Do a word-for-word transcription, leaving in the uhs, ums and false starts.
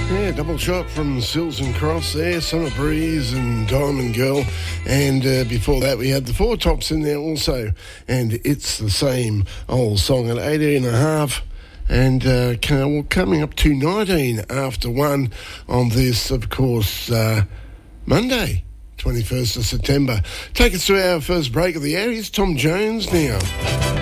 Yeah, double shot from Sills and Cross there, Summer Breeze and Diamond Girl. And uh, before that, we had the Four Tops in there also. And it's the same old song at eighteen and a half. And uh, coming up to nineteen after one on this, of course, uh, Monday, twenty-first of September. Take us to our first break of the hour. Here's Tom Jones now.